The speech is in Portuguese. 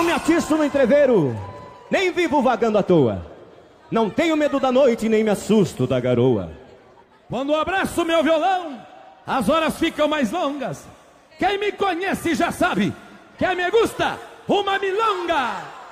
Não me atiço no entreveiro, nem vivo vagando à toa. Não tenho medo da noite, nem me assusto da garoa. Quando abraço meu violão, as horas ficam mais longas. Quem me conhece já sabe que me gusta uma milonga.